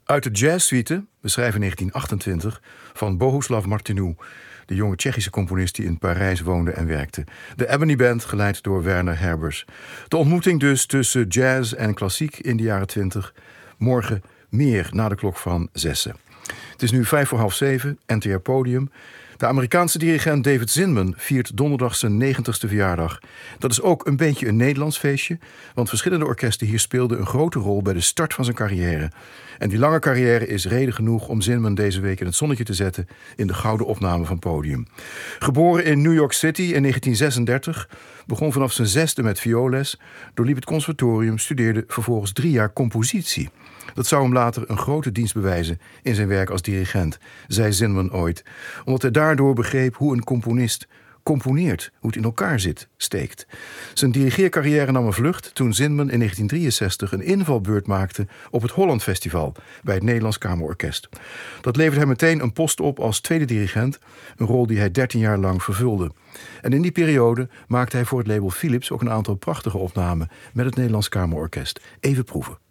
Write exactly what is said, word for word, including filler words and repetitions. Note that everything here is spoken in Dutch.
Uit de jazzsuite, we schrijven negentien achtentwintig, van Bohuslav Martinu, de jonge Tsjechische componist die in Parijs woonde en werkte. De Ebony Band, geleid door Werner Herbers. De ontmoeting dus tussen jazz en klassiek in de jaren twintig. Morgen meer na de klok van zessen. Het is nu vijf voor half zeven, N T R Podium. De Amerikaanse dirigent David Zinman viert donderdag zijn negentigste verjaardag. Dat is ook een beetje een Nederlands feestje, want verschillende orkesten hier speelden een grote rol bij de start van zijn carrière. En die lange carrière is reden genoeg om Zinman deze week in het zonnetje te zetten in de gouden opname van Podium. Geboren in New York City in negentien zesendertig, begon vanaf zijn zesde met vioolles, doorliep het conservatorium, studeerde vervolgens drie jaar compositie. Dat zou hem later een grote dienst bewijzen in zijn werk als dirigent, zei Zinman ooit, omdat hij daardoor begreep hoe een componist componeert, hoe het in elkaar zit, steekt. Zijn dirigeercarrière nam een vlucht toen Zinman in negentien drieënzestig een invalbeurt maakte op het Holland Festival bij het Nederlands Kamerorkest. Dat leverde hem meteen een post op als tweede dirigent, een rol die hij dertien jaar lang vervulde. En in die periode maakte hij voor het label Philips ook een aantal prachtige opnamen met het Nederlands Kamerorkest. Even proeven.